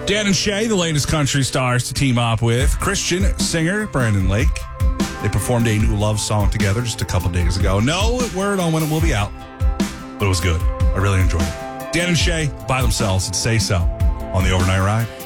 Dan and Shay, the latest country stars to team up with Christian singer Brandon Lake. They performed a new love song together just a couple days ago. No word on when it will be out, but it was good. I really enjoyed it. Dan and Shay by themselves at Say So on the Overnight Ride.